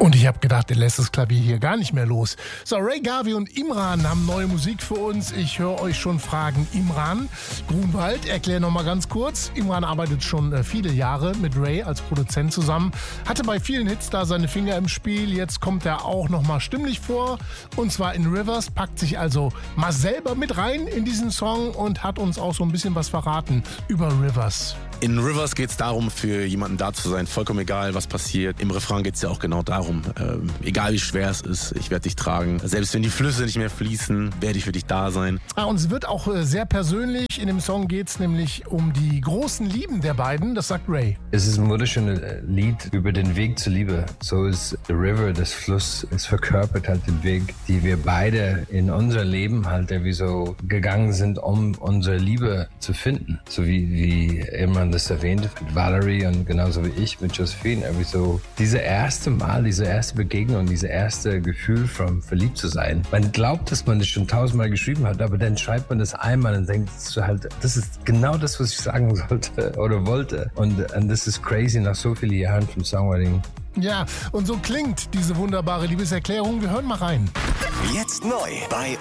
Und ich habe gedacht, er lässt das Klavier hier gar nicht mehr los. So, Ray Garvey und Imran haben neue Musik für uns. Ich höre euch schon fragen. Imran Grunwald, erklär nochmal ganz kurz. Imran arbeitet schon viele Jahre mit Ray als Produzent zusammen. Hatte bei vielen Hits da seine Finger im Spiel. Jetzt kommt er auch nochmal stimmlich vor. Und zwar in Rivers, packt sich also mal selber mit rein in diesen Song und hat uns auch so ein bisschen was verraten über Rivers. In Rivers geht es darum, für jemanden da zu sein, vollkommen egal, was passiert. Im Refrain geht es ja auch genau darum, egal wie schwer es ist, ich werde dich tragen. Selbst wenn die Flüsse nicht mehr fließen, werde ich für dich da sein. Und es wird auch sehr persönlich. In dem Song geht es nämlich um die großen Lieben der beiden, das sagt Ray. Es ist ein wunderschönes Lied über den Weg zur Liebe. So ist The River, das Fluss, es verkörpert halt den Weg, die wir beide in unser Leben halt irgendwie so gegangen sind, um unsere Liebe zu finden. So wie Imran das erwähnt mit Valerie und genauso wie ich mit Josephine. Irgendwie so diese erste Begegnung, dieses erste Gefühl von verliebt zu sein. Man glaubt, dass man das schon 1000-mal geschrieben hat, aber dann schreibt man das einmal und denkt so halt, das ist genau das, was ich sagen sollte oder wollte. Und das ist crazy nach so vielen Jahren vom Songwriting. Ja, und so klingt diese wunderbare Liebeserklärung. Wir hören mal rein. Jetzt neu bei